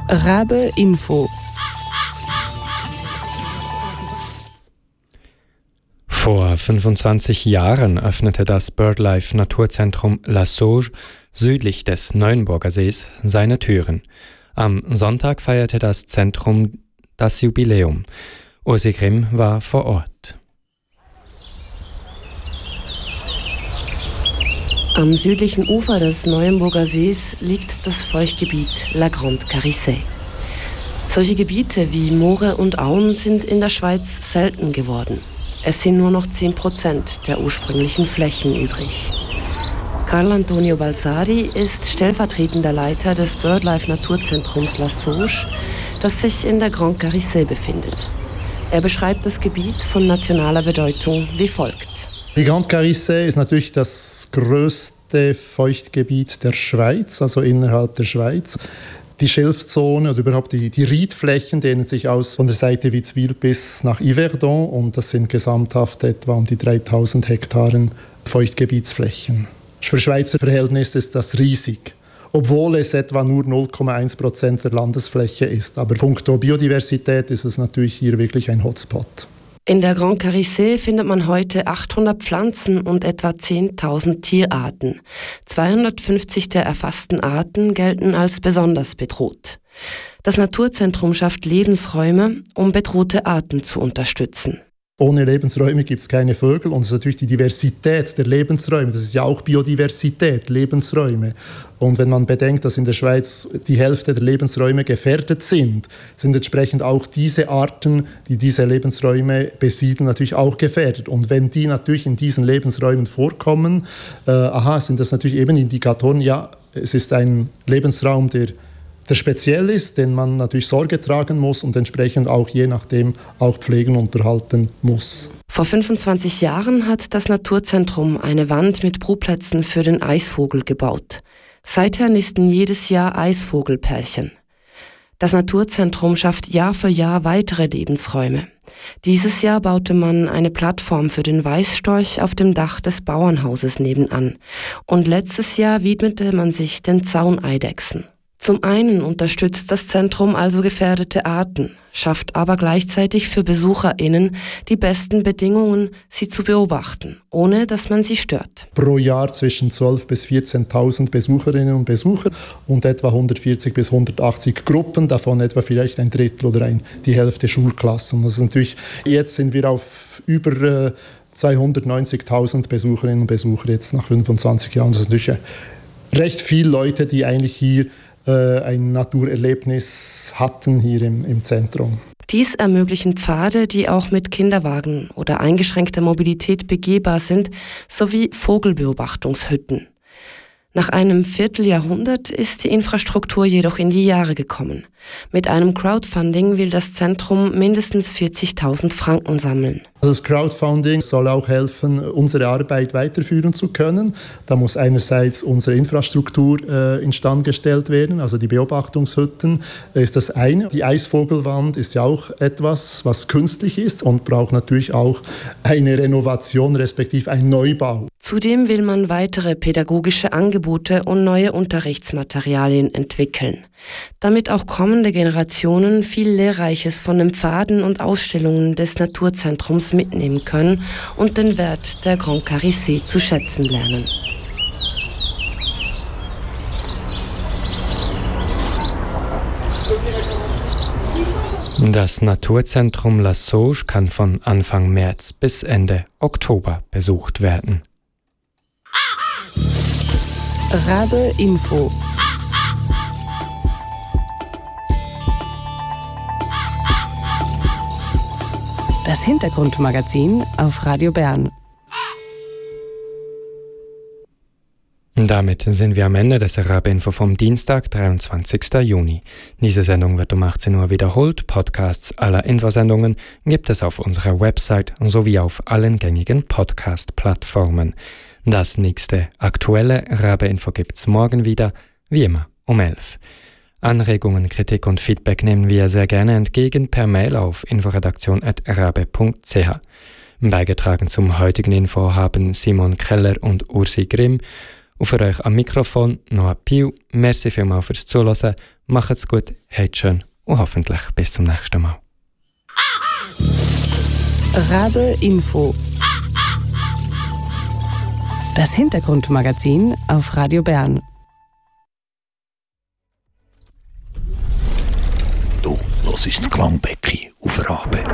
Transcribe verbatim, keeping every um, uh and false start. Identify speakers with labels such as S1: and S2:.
S1: Rabe Info.
S2: Vor fünfundzwanzig Jahren öffnete das BirdLife Naturzentrum La Sauge südlich des Neuenburger Sees seine Türen. Am Sonntag feierte das Zentrum das Jubiläum. Ursi Grimm war vor Ort.
S3: Am südlichen Ufer des Neuenburger Sees liegt das Feuchtgebiet La Grande Carissée. Solche Gebiete wie Moore und Auen sind in der Schweiz selten geworden. Es sind nur noch zehn Prozent der ursprünglichen Flächen übrig. Carl Antonio Balsari ist stellvertretender Leiter des BirdLife Naturzentrums La Sauge, das sich in der Grande Carissée befindet. Er beschreibt das Gebiet von nationaler Bedeutung wie folgt.
S4: Die Grande Carissée ist natürlich das größte Feuchtgebiet der Schweiz, also innerhalb der Schweiz. Die Schilfzone oder überhaupt die, die Riedflächen dehnen sich aus von der Seite Witzwil bis nach Yverdon und das sind gesamthaft etwa um die dreitausend Hektaren Feuchtgebietsflächen. Für Schweizer Verhältnisse ist das riesig, obwohl es etwa nur null Komma eins Prozent der Landesfläche ist. Aber punkto Biodiversität ist es natürlich hier wirklich ein Hotspot.
S3: In der Grande Carissée findet man heute achthundert Pflanzen und etwa zehntausend Tierarten. zweihundertfünfzig der erfassten Arten gelten als besonders bedroht. Das Naturzentrum schafft Lebensräume, um bedrohte Arten zu unterstützen.
S4: Ohne Lebensräume gibt es keine Vögel und es ist natürlich die Diversität der Lebensräume. Das ist ja auch Biodiversität, Lebensräume. Und wenn man bedenkt, dass in der Schweiz die Hälfte der Lebensräume gefährdet sind, sind entsprechend auch diese Arten, die diese Lebensräume besiedeln, natürlich auch gefährdet. Und wenn die natürlich in diesen Lebensräumen vorkommen, äh, aha, sind das natürlich eben Indikatoren, ja, es ist ein Lebensraum, der der speziell ist, den man natürlich Sorge tragen muss und entsprechend auch je nachdem auch pflegen und unterhalten muss.
S3: Vor fünfundzwanzig Jahren hat das Naturzentrum eine Wand mit Brutplätzen für den Eisvogel gebaut. Seither nisten jedes Jahr Eisvogelpärchen. Das Naturzentrum schafft Jahr für Jahr weitere Lebensräume. Dieses Jahr baute man eine Plattform für den Weißstorch auf dem Dach des Bauernhauses nebenan. Und letztes Jahr widmete man sich den Zauneidechsen. Zum einen unterstützt das Zentrum also gefährdete Arten, schafft aber gleichzeitig für BesucherInnen die besten Bedingungen, sie zu beobachten, ohne dass man sie stört.
S4: Pro Jahr zwischen zwölftausend bis vierzehntausend Besucherinnen und Besucher und etwa hundertvierzig bis hundertachtzig Gruppen, davon etwa vielleicht ein Drittel oder ein, die Hälfte Schulklassen. Das ist natürlich, jetzt sind wir auf über äh, zweihundertneunzigtausend Besucherinnen und Besucher jetzt nach fünfundzwanzig Jahren. Das ist natürlich äh, recht viele Leute, die eigentlich hier ein Naturerlebnis hatten hier im, im Zentrum.
S3: Dies ermöglichen Pfade, die auch mit Kinderwagen oder eingeschränkter Mobilität begehbar sind, sowie Vogelbeobachtungshütten. Nach einem Vierteljahrhundert ist die Infrastruktur jedoch in die Jahre gekommen. Mit einem Crowdfunding will das Zentrum mindestens vierzigtausend Franken sammeln.
S4: Das Crowdfunding soll auch helfen, unsere Arbeit weiterführen zu können. Da muss einerseits unsere Infrastruktur äh, instand gestellt werden, also die Beobachtungshütten ist das eine. Die Eisvogelwand ist ja auch etwas, was künstlich ist und braucht natürlich auch eine Renovation, respektive einen Neubau.
S3: Zudem will man weitere pädagogische Angebote und neue Unterrichtsmaterialien entwickeln, damit auch kommende Generationen viel Lehrreiches von den Pfaden und Ausstellungen des Naturzentrums mitnehmen können und den Wert der Grande Carissée zu schätzen lernen.
S2: Das Naturzentrum La Sauge kann von Anfang März bis Ende Oktober besucht werden.
S1: Rabe Info. Das Hintergrundmagazin auf Radio Bern.
S2: Damit sind wir am Ende des Rabe-Info vom Dienstag, dreiundzwanzigsten Juni. Diese Sendung wird um achtzehn Uhr wiederholt. Podcasts aller Infosendungen gibt es auf unserer Website sowie auf allen gängigen Podcast-Plattformen. Das nächste aktuelle Rabe-Info gibt's morgen wieder, wie immer um elf. Anregungen, Kritik und Feedback nehmen wir sehr gerne entgegen per Mail auf inforedaktion at rabe punkt c h. Beigetragen zum heutigen Info haben Simon Keller und Ursi Grimm. Und für euch am Mikrofon Noah Piu. Merci vielmals fürs Zuhören. Macht's gut, habt schön und hoffentlich bis zum nächsten Mal.
S1: Rabe Info. Das Hintergrundmagazin auf Radio Bern.
S5: Du, los ist das Klangbecken auf Rabe.